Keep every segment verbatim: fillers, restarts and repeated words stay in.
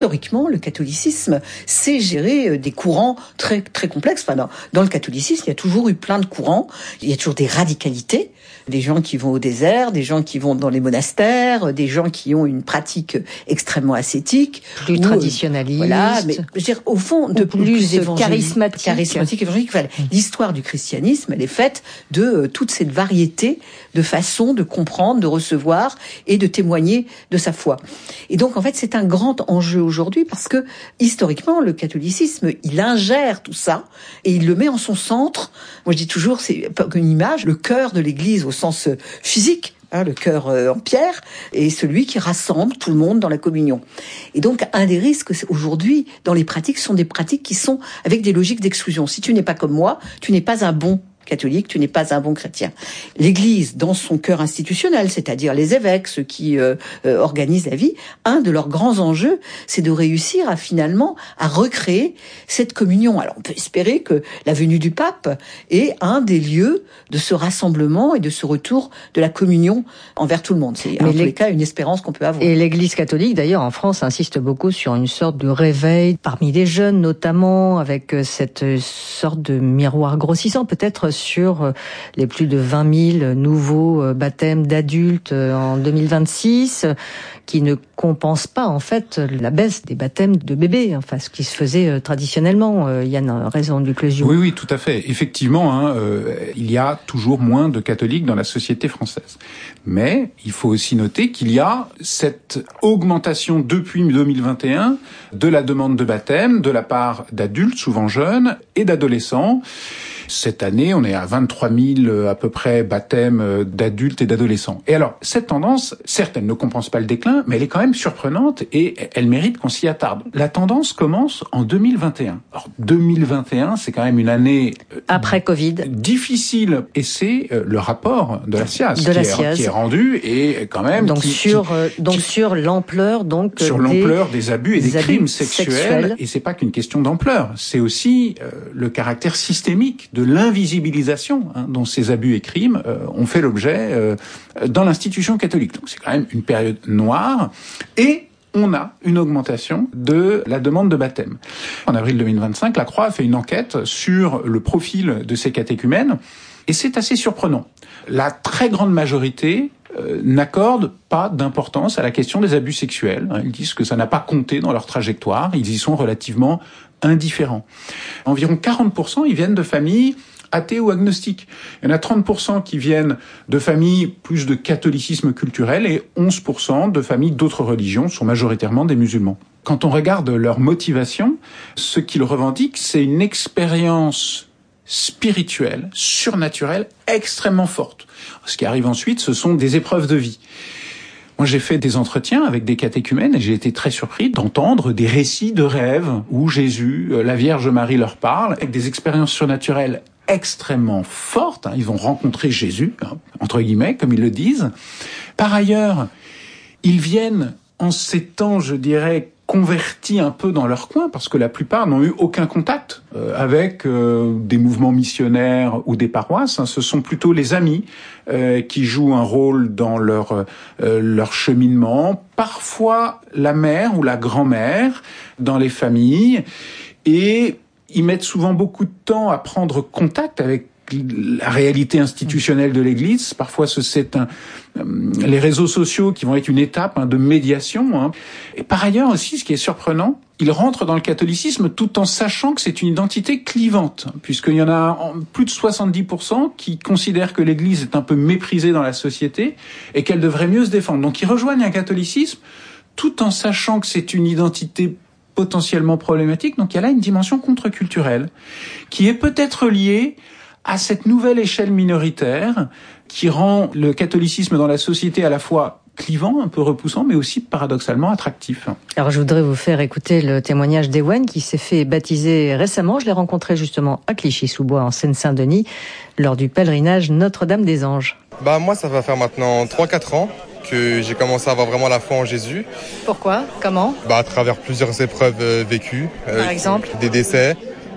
Historiquement, le catholicisme sait gérer des courants très très complexes. Enfin, dans, dans le catholicisme, il y a toujours eu plein de courants. Il y a toujours des radicalités, des gens qui vont au désert, des gens qui vont dans les monastères, des gens qui ont une pratique extrêmement ascétique, plus ou, traditionnaliste. Voilà, mais je veux dire, au fond, de plus, plus charismatique. charismatique, évangélique. Enfin, mmh. L'histoire du christianisme, elle est faite de euh, toute cette variété de façons de comprendre, de recevoir et de témoigner de sa foi. Et donc, en fait, c'est un grand enjeu aujourd'hui parce que, historiquement, le catholicisme, il ingère tout ça et il le met en son centre. Moi, je dis toujours, c'est une image, le cœur de l'Église au sens physique, hein, le cœur en pierre, et celui qui rassemble tout le monde dans la communion. Et donc, un des risques aujourd'hui, dans les pratiques, sont des pratiques qui sont avec des logiques d'exclusion. Si tu n'es pas comme moi, tu n'es pas un bon catholique, tu n'es pas un bon chrétien. L'Église, dans son cœur institutionnel, c'est-à-dire les évêques, ceux qui euh, euh, organisent la vie, un de leurs grands enjeux, c'est de réussir à finalement à recréer cette communion. Alors on peut espérer que la venue du pape est un des lieux de ce rassemblement et de ce retour de la communion envers tout le monde. C'est en tous les cas une espérance qu'on peut avoir. Et l'Église catholique, d'ailleurs, en France, insiste beaucoup sur une sorte de réveil parmi les jeunes, notamment avec cette sorte de miroir grossissant, peut-être sur les plus de vingt mille nouveaux baptêmes d'adultes en deux mille vingt-six, qui ne compensent pas en fait la baisse des baptêmes de bébés, enfin ce qui se faisait traditionnellement. Yann a raison du Clésio. Oui, oui, tout à fait. Effectivement, hein, euh, il y a toujours moins de catholiques dans la société française. Mais il faut aussi noter qu'il y a cette augmentation depuis deux mille vingt et un de la demande de baptême de la part d'adultes, souvent jeunes, et d'adolescents. Cette année, on est à vingt-trois mille à peu près baptêmes d'adultes et d'adolescents. Et alors, cette tendance, certes, elle ne compense pas le déclin, mais elle est quand même surprenante et elle mérite qu'on s'y attarde. La tendance commence en deux mille vingt et un. Alors, deux mille vingt et un, c'est quand même une année après Covid difficile, et c'est le rapport de la C I A S, de la qui, C I A S. Est, qui est rendu et quand même donc qui, sur qui, euh, donc qui, sur l'ampleur donc sur des, l'ampleur des abus et des, des abus crimes sexuels. sexuels. Et c'est pas qu'une question d'ampleur, c'est aussi euh, le caractère systémique de l'invisibilisation hein, dont ces abus et crimes euh, ont fait l'objet euh, dans l'institution catholique. Donc c'est quand même une période noire, et on a une augmentation de la demande de baptême. En avril deux mille vingt-cinq, la Croix a fait une enquête sur le profil de ces catéchumènes, et c'est assez surprenant. La très grande majorité euh, n'accorde pas d'importance à la question des abus sexuels. Ils disent que ça n'a pas compté dans leur trajectoire, ils y sont relativement indifférents. Environ quarante pour cent, ils viennent de familles athées ou agnostiques. Il y en a trente pour cent qui viennent de familles plus de catholicisme culturel et onze pour cent de familles d'autres religions, sont majoritairement des musulmans. Quand on regarde leur motivation, ce qu'ils revendiquent, c'est une expérience spirituelle, surnaturelle, extrêmement forte. Ce qui arrive ensuite, ce sont des épreuves de vie. Moi, j'ai fait des entretiens avec des catéchumènes et j'ai été très surpris d'entendre des récits de rêves où Jésus, la Vierge Marie leur parle, avec des expériences surnaturelles extrêmement fortes. Ils ont rencontré Jésus, entre guillemets, comme ils le disent. Par ailleurs, ils viennent en ces temps, je dirais, convertis un peu dans leur coin, parce que la plupart n'ont eu aucun contact euh, avec euh, des mouvements missionnaires ou des paroisses. Hein. Ce sont plutôt les amis euh, qui jouent un rôle dans leur euh, leur cheminement. Parfois la mère ou la grand-mère dans les familles, et ils mettent souvent beaucoup de temps à prendre contact avec la réalité institutionnelle de l'Église. Parfois, c'est un, euh, les réseaux sociaux qui vont être une étape hein, de médiation. Hein. Et par ailleurs aussi, ce qui est surprenant, ils rentrent dans le catholicisme tout en sachant que c'est une identité clivante, puisqu'il y en a plus de soixante-dix pour cent qui considèrent que l'Église est un peu méprisée dans la société et qu'elle devrait mieux se défendre. Donc ils rejoignent un catholicisme tout en sachant que c'est une identité potentiellement problématique. Donc il y a là une dimension contre-culturelle qui est peut-être liée à cette nouvelle échelle minoritaire qui rend le catholicisme dans la société à la fois clivant, un peu repoussant, mais aussi paradoxalement attractif. Alors je voudrais vous faire écouter le témoignage d'Ewen qui s'est fait baptiser récemment. Je l'ai rencontré justement à Clichy-sous-Bois en Seine-Saint-Denis lors du pèlerinage Notre-Dame des Anges. Bah moi ça va faire maintenant trois quatre ans que j'ai commencé à avoir vraiment la foi en Jésus. Pourquoi ? Comment ? Bah à travers plusieurs épreuves euh, vécues. Par euh, exemple ? Des décès.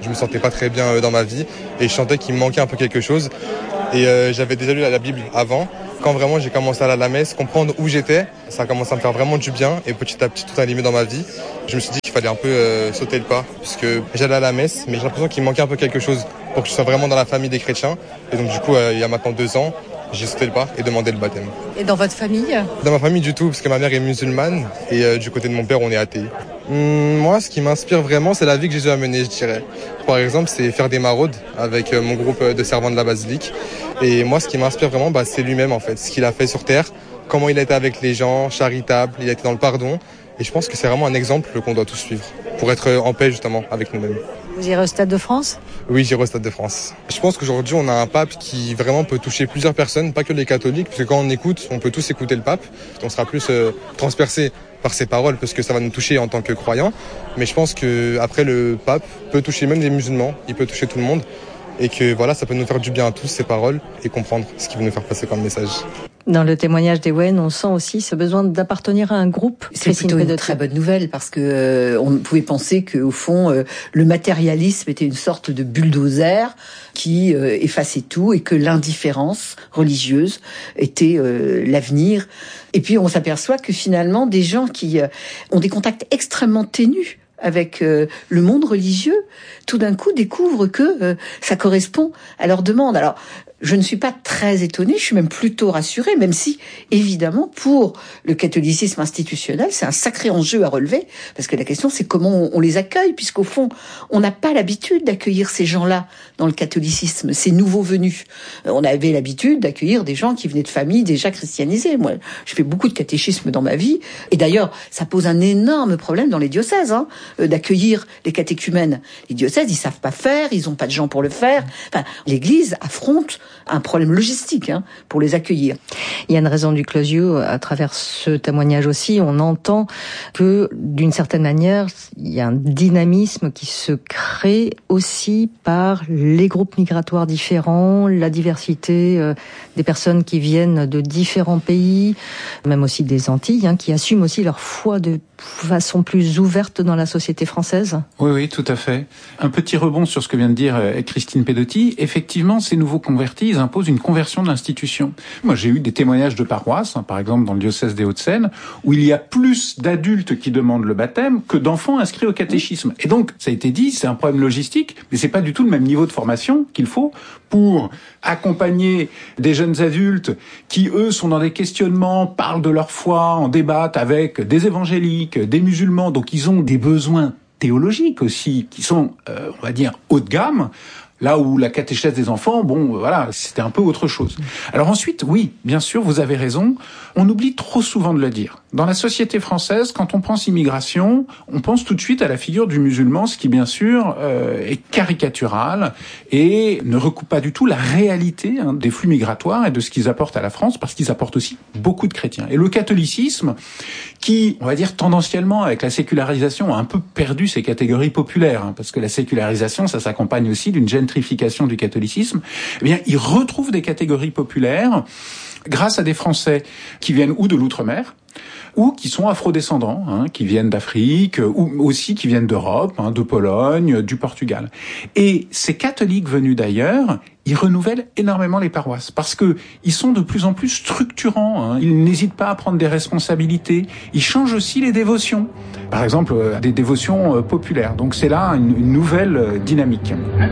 Je me sentais pas très bien euh, dans ma vie et je sentais qu'il me manquait un peu quelque chose. Et euh, j'avais déjà lu la, la Bible avant. Quand vraiment j'ai commencé à aller à la messe, comprendre où j'étais, ça a commencé à me faire vraiment du bien et petit à petit tout a allumé dans ma vie. Je me suis dit qu'il fallait un peu euh, sauter le pas puisque j'allais à la messe mais j'ai l'impression qu'il me manquait un peu quelque chose pour que je sois vraiment dans la famille des chrétiens. Et donc du coup, euh, il y a maintenant deux ans, j'ai sauté le pas et demandé le baptême. Et dans votre famille ? Dans ma famille du tout, parce que ma mère est musulmane et euh, du côté de mon père, on est athée. Hum, moi, ce qui m'inspire vraiment, c'est la vie que Jésus a menée, je dirais. Par exemple, c'est faire des maraudes avec euh, mon groupe de servants de la basilique. Et moi, ce qui m'inspire vraiment, bah, c'est lui-même en fait, ce qu'il a fait sur terre, comment il a été avec les gens, charitable, il a été dans le pardon. Et je pense que c'est vraiment un exemple qu'on doit tous suivre pour être en paix justement avec nous-mêmes. Vous irez au Stade de France ? Oui, j'irai au Stade de France. Je pense qu'aujourd'hui, on a un pape qui vraiment peut toucher plusieurs personnes, pas que les catholiques, parce que quand on écoute, on peut tous écouter le pape. On sera plus euh, transpercé par ses paroles, parce que ça va nous toucher en tant que croyants. Mais je pense que après le pape peut toucher même les musulmans, il peut toucher tout le monde. Et que voilà, ça peut nous faire du bien à tous, ces paroles, et comprendre ce qu'il veut nous faire passer comme message. Dans le témoignage d'Ewen, on sent aussi ce besoin d'appartenir à un groupe. C'est plutôt une très bonne nouvelle parce que euh, on pouvait penser qu'au fond, euh, le matérialisme était une sorte de bulldozer qui euh, effaçait tout et que l'indifférence religieuse était euh, l'avenir. Et puis on s'aperçoit que finalement, des gens qui euh, ont des contacts extrêmement ténus avec euh, le monde religieux, tout d'un coup découvrent que euh, ça correspond à leurs demandes. Alors, je ne suis pas très étonnée, je suis même plutôt rassurée, même si, évidemment, pour le catholicisme institutionnel, c'est un sacré enjeu à relever, parce que la question, c'est comment on les accueille, puisqu'au fond, on n'a pas l'habitude d'accueillir ces gens-là dans le catholicisme, ces nouveaux venus. On avait l'habitude d'accueillir des gens qui venaient de familles déjà christianisées. Moi, je fais beaucoup de catéchisme dans ma vie, et d'ailleurs, ça pose un énorme problème dans les diocèses, hein, d'accueillir les catéchumènes. Les diocèses, ils savent pas faire, ils ont pas de gens pour le faire. Enfin, l'Église affronte un problème logistique hein, pour les accueillir. Il y a une raison du closio à travers ce témoignage aussi. On entend que d'une certaine manière, il y a un dynamisme qui se crée aussi par les groupes migratoires différents, la diversité euh, des personnes qui viennent de différents pays, même aussi des Antilles, hein, qui assument aussi leur foi de façon plus ouverte dans la société française. Oui, oui, tout à fait. Un petit rebond sur ce que vient de dire Christine Pedotti. Effectivement, ces nouveaux convertis, ils imposent une conversion de l'institution. Moi, j'ai eu des témoignages de paroisses, hein, par exemple dans le diocèse des Hauts-de-Seine, où il y a plus d'adultes qui demandent le baptême que d'enfants inscrits au catéchisme. Et donc, ça a été dit, c'est un problème logistique, mais c'est pas du tout le même niveau de formation qu'il faut pour accompagner des jeunes adultes qui, eux, sont dans des questionnements, parlent de leur foi, en débattent avec des évangéliques, des musulmans, donc ils ont des besoins théologiques aussi, qui sont, euh, on va dire, haut de gamme, là où la catéchèse des enfants, bon, voilà, c'était un peu autre chose. Alors ensuite, oui, bien sûr, vous avez raison, on oublie trop souvent de le dire. Dans la société française, quand on pense immigration, on pense tout de suite à la figure du musulman, ce qui, bien sûr, euh, est caricatural et ne recoupe pas du tout la réalité hein, des flux migratoires et de ce qu'ils apportent à la France, parce qu'ils apportent aussi beaucoup de chrétiens. Et le catholicisme, qui, on va dire, tendanciellement, avec la sécularisation, a un peu perdu ses catégories populaires, hein, parce que la sécularisation, ça s'accompagne aussi d'une gentrification du catholicisme, eh bien, il retrouve des catégories populaires grâce à des Français qui viennent ou de l'outre-mer, ou qui sont afrodescendants, hein, qui viennent d'Afrique, ou aussi qui viennent d'Europe, hein, de Pologne, du Portugal. Et ces catholiques venus d'ailleurs, ils renouvellent énormément les paroisses, parce que ils sont de plus en plus structurants, hein, ils n'hésitent pas à prendre des responsabilités, ils changent aussi les dévotions, par exemple euh, des dévotions euh, populaires. Donc c'est là une, une nouvelle euh, dynamique.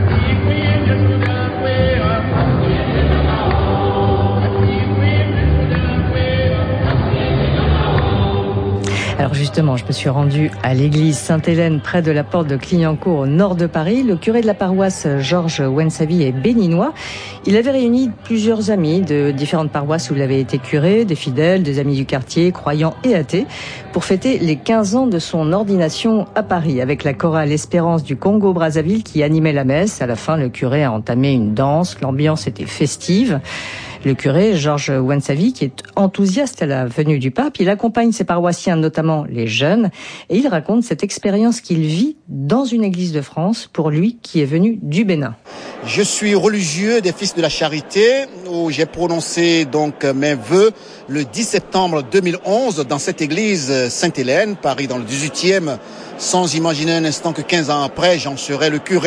Alors justement, je me suis rendue à l'église Sainte-Hélène, près de la porte de Clignancourt, au nord de Paris. Le curé de la paroisse, Georges Wensavi, est béninois. Il avait réuni plusieurs amis de différentes paroisses où il avait été curé, des fidèles, des amis du quartier, croyants et athées, pour fêter les quinze ans de son ordination à Paris, avec la chorale Espérance du Congo-Brazzaville qui animait la messe. À la fin, le curé a entamé une danse. L'ambiance était festive. Le curé, Georges Wensavi, qui est enthousiaste à la venue du pape, il accompagne ses paroissiens, notamment les jeunes, et il raconte cette expérience qu'il vit dans une église de France, pour lui qui est venu du Bénin. Je suis religieux des Fils de la Charité, où j'ai prononcé donc mes vœux le dix septembre deux mille onze dans cette église Sainte-Hélène, Paris dans le dix-huitième, sans imaginer un instant que quinze ans après, j'en serais le curé.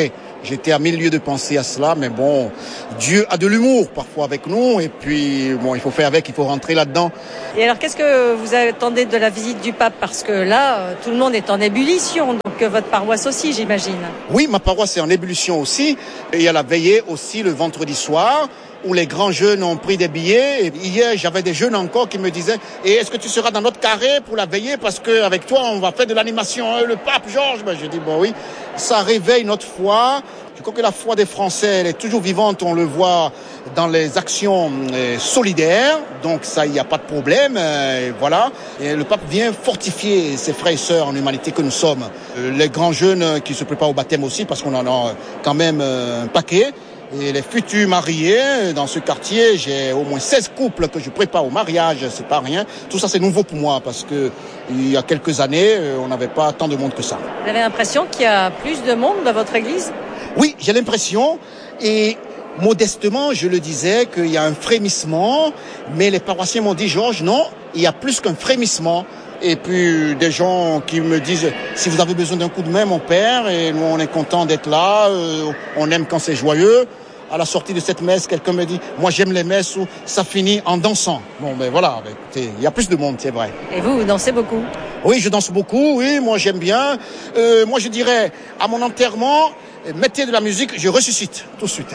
J'étais à mille lieues de penser à cela, mais bon, Dieu a de l'humour parfois avec nous, et puis bon, il faut faire avec, il faut rentrer là-dedans. Et alors, qu'est-ce que vous attendez de la visite du pape? Parce que là, tout le monde est en ébullition, donc votre paroisse aussi, j'imagine. Oui, ma paroisse est en ébullition aussi. Et il y a la veillée aussi le vendredi soir, où les grands jeunes ont pris des billets. Et hier, j'avais des jeunes encore qui me disaient « Et est-ce que tu seras dans notre carré pour la veillée? Parce qu'avec toi, on va faire de l'animation. Hein, le pape Georges ?» Ben, je dis « Bon oui, ça réveille notre foi. » Je crois que la foi des Français, elle est toujours vivante. On le voit dans les actions euh, solidaires. Donc ça, il n'y a pas de problème. Euh, voilà. Et le pape vient fortifier ses frères et sœurs en humanité que nous sommes. Euh, les grands jeunes qui se préparent au baptême aussi, parce qu'on en a quand même euh, un paquet. Et les futurs mariés, dans ce quartier, j'ai au moins seize couples que je prépare au mariage, c'est pas rien. Tout ça, c'est nouveau pour moi, parce que il y a quelques années, on n'avait pas tant de monde que ça. Vous avez l'impression qu'il y a plus de monde dans votre église? Oui, j'ai l'impression, et modestement, je le disais, qu'il y a un frémissement, mais les paroissiens m'ont dit, Georges, non, il y a plus qu'un frémissement. Et puis des gens qui me disent si vous avez besoin d'un coup de main, mon père, et nous on est content d'être là, euh, on aime quand c'est joyeux. À la sortie de cette messe, quelqu'un me dit moi j'aime les messes où ça finit en dansant. Bon ben voilà, ben, écoutez, il y a plus de monde, c'est vrai. Et vous, vous dansez beaucoup? Oui, je danse beaucoup, oui, moi j'aime bien. Euh, moi je dirais à mon enterrement, mettez de la musique, je ressuscite tout de suite.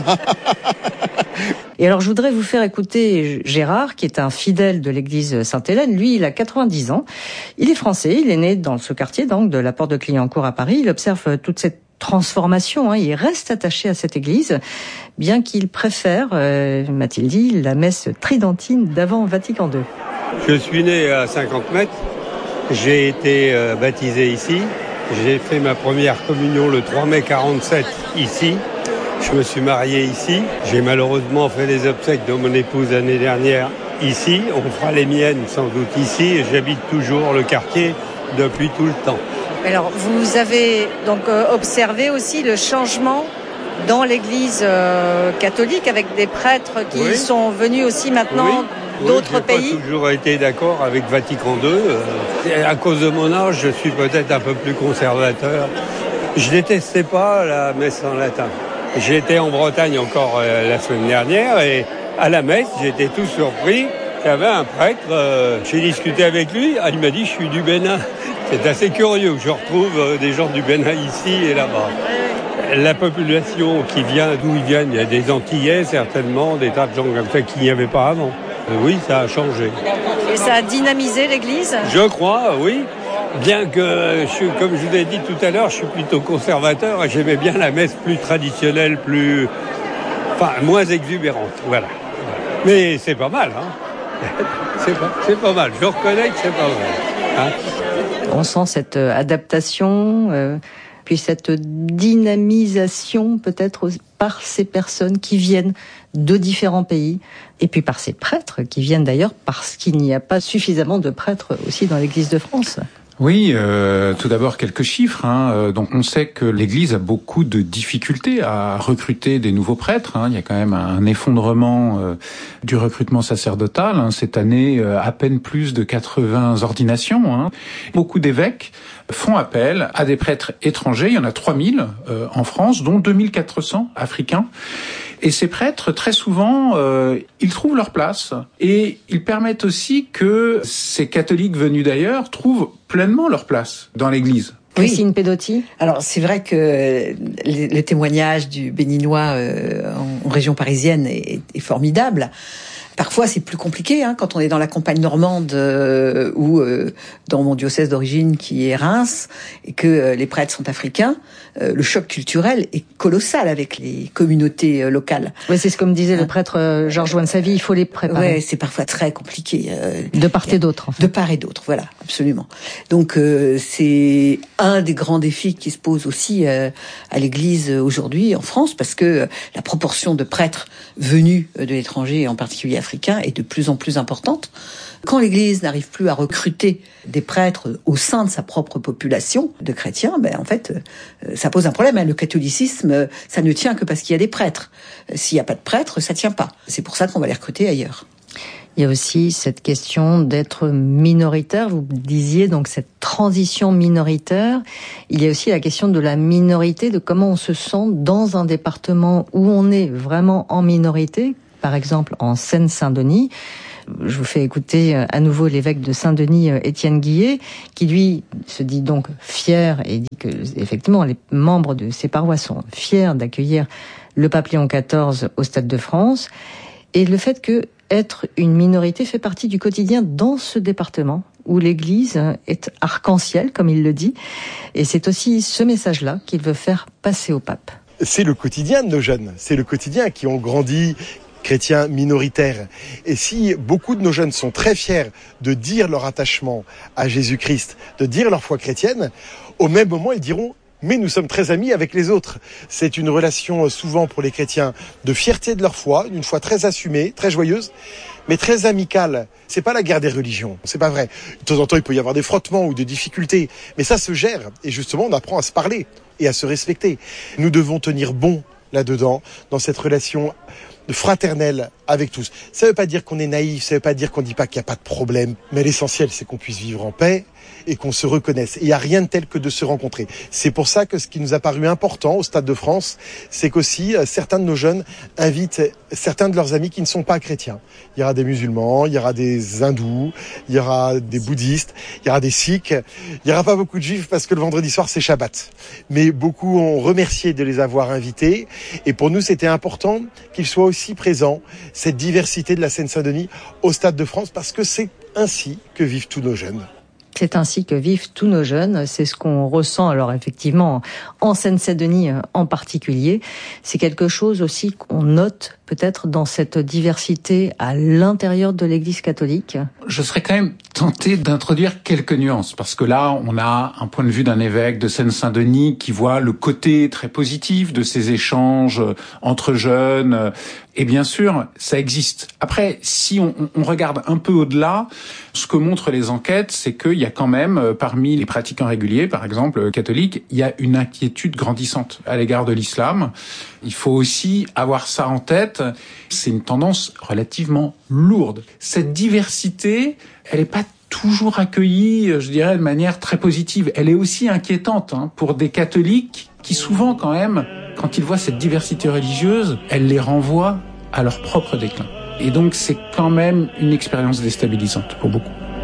Et alors, je voudrais vous faire écouter Gérard, qui est un fidèle de l'église Sainte-Hélène. Lui, il a quatre-vingt-dix ans. Il est français. Il est né dans ce quartier, donc, de la Porte de Clignancourt à Paris. Il observe toute cette transformation. Hein. Il reste attaché à cette église, bien qu'il préfère, euh, m'a-t-il dit, la messe tridentine d'avant Vatican deux. Je suis né à cinquante mètres. J'ai été euh, baptisé ici. J'ai fait ma première communion le trois mai quarante-sept ici. Je me suis marié ici. J'ai malheureusement fait les obsèques de mon épouse l'année dernière ici. On fera les miennes sans doute ici. Et j'habite toujours le quartier depuis tout le temps. Alors, vous avez donc euh, observé aussi le changement dans l'église euh, catholique avec des prêtres qui oui. sont venus aussi maintenant oui. d'autres oui, j'ai pays. J'ai pas toujours été d'accord avec Vatican deux. Euh, à cause de mon âge, je suis peut-être un peu plus conservateur. Je détestais pas la messe en latin. J'étais en Bretagne encore euh, la semaine dernière et à la messe, j'étais tout surpris. Il y avait un prêtre, euh, j'ai discuté avec lui, il m'a dit je suis du Bénin. C'est assez curieux que je retrouve euh, des gens du Bénin ici et là-bas. La population qui vient, d'où ils viennent, il y a des Antillais certainement, des tas de gens comme ça qu'il n'y avait pas avant. Euh, oui, ça a changé. Et ça a dynamisé l'église ? Je crois, oui. Bien que, je, comme je vous ai dit tout à l'heure, je suis plutôt conservateur et j'aimais bien la messe plus traditionnelle, plus, enfin, moins exubérante. Voilà. Mais c'est pas mal, hein. C'est pas, c'est pas mal. Je reconnais que c'est pas mal. Hein. On sent cette adaptation, euh, puis cette dynamisation peut-être par ces personnes qui viennent de différents pays, et puis par ces prêtres qui viennent d'ailleurs parce qu'il n'y a pas suffisamment de prêtres aussi dans l'Église de France. Oui, euh, tout d'abord quelques chiffres. Hein. Donc on sait que l'Église a beaucoup de difficultés à recruter des nouveaux prêtres. Hein. Il y a quand même un effondrement euh, du recrutement sacerdotal. Hein. Cette année, euh, à peine plus de quatre-vingts ordinations. Hein. Beaucoup d'évêques font appel à des prêtres étrangers. Il y en a trois mille euh, en France, dont deux mille quatre cents africains. Et ces prêtres, très souvent, euh, ils trouvent leur place et ils permettent aussi que ces catholiques venus d'ailleurs trouvent pleinement leur place dans l'Église. Oui. Christine Pedotti. Alors c'est vrai que le témoignage du Béninois euh, en région parisienne est, est formidable. Parfois, c'est plus compliqué hein, quand on est dans la campagne normande euh, ou euh, dans mon diocèse d'origine qui est Reims et que euh, les prêtres sont africains. Euh, le choc culturel est colossal avec les communautés euh, locales. Oui, c'est ce que me disait hein. le prêtre euh, Georges Wansavi, il faut les préparer. Ouais, c'est parfois très compliqué. Euh, de part et d'autre. En fait. De part et d'autre, voilà, absolument. Donc euh, c'est un des grands défis qui se pose aussi euh, à l'Église aujourd'hui en France parce que la proportion de prêtres venus de l'étranger, en particulier africain, est de plus en plus importante. Quand l'Église n'arrive plus à recruter des prêtres au sein de sa propre population de chrétiens, ben en fait, euh, ça pose un problème. Hein. Le catholicisme, euh, ça ne tient que parce qu'il y a des prêtres. Euh, s'il n'y a pas de prêtres, ça tient pas. C'est pour ça qu'on va les recruter ailleurs. Il y a aussi cette question d'être minoritaire. Vous disiez donc cette transition minoritaire. Il y a aussi la question de la minorité, de comment on se sent dans un département où on est vraiment en minorité. Par exemple, en Seine-Saint-Denis. Je vous fais écouter à nouveau l'évêque de Saint-Denis, Étienne Guillet, qui lui se dit donc fier et dit que effectivement les membres de ses paroisses sont fiers d'accueillir le pape Léon quatorze au Stade de France. Et le fait que être une minorité fait partie du quotidien dans ce département où l'Église est arc-en-ciel, comme il le dit. Et c'est aussi ce message-là qu'il veut faire passer au pape. C'est le quotidien de nos jeunes, c'est le quotidien qui ont grandi chrétiens minoritaires. Et si beaucoup de nos jeunes sont très fiers de dire leur attachement à Jésus-Christ, de dire leur foi chrétienne, au même moment ils diront mais nous sommes très amis avec les autres. C'est une relation souvent pour les chrétiens de fierté de leur foi, une foi très assumée, très joyeuse, mais très amicale. C'est pas la guerre des religions, c'est pas vrai. De temps en temps, il peut y avoir des frottements ou des difficultés, mais ça se gère. Et justement, on apprend à se parler et à se respecter. Nous devons tenir bon là-dedans, dans cette relation fraternelle avec tous. Ça veut pas dire qu'on est naïf, ça veut pas dire qu'on dit pas qu'il n'y a pas de problème, mais l'essentiel, c'est qu'on puisse vivre en paix et qu'on se reconnaisse. Et il n'y a rien de tel que de se rencontrer. C'est pour ça que ce qui nous a paru important au Stade de France, c'est qu'aussi euh, certains de nos jeunes invitent certains de leurs amis qui ne sont pas chrétiens. Il y aura des musulmans, il y aura des hindous, il y aura des bouddhistes, il y aura des sikhs. Il n'y aura pas beaucoup de juifs parce que le vendredi soir, c'est Shabbat. Mais beaucoup ont remercié de les avoir invités. Et pour nous, c'était important qu'ils soient aussi présents, cette diversité de la Seine-Saint-Denis au Stade de France, parce que c'est ainsi que vivent tous nos jeunes. C'est ainsi que vivent tous nos jeunes. C'est ce qu'on ressent, alors effectivement, en Seine-Saint-Denis en particulier. C'est quelque chose aussi qu'on note peut-être dans cette diversité à l'intérieur de l'Église catholique. Je serais quand même tenté d'introduire quelques nuances, parce que là, on a un point de vue d'un évêque de Seine-Saint-Denis qui voit le côté très positif de ces échanges entre jeunes. Et bien sûr, ça existe. Après, si on, on regarde un peu au-delà, ce que montrent les enquêtes, c'est qu'il y a quand même, parmi les pratiquants réguliers, par exemple catholiques, il y a une inquiétude grandissante à l'égard de l'islam. Il faut aussi avoir ça en tête. C'est une tendance relativement lourde. Cette diversité, elle n'est pas toujours accueillie, je dirais, de manière très positive. Elle est aussi inquiétante hein, pour des catholiques qui souvent, quand même, quand ils voient cette diversité religieuse, elle les renvoie à leur propre déclin. Et donc, c'est quand même une expérience déstabilisante pour beaucoup.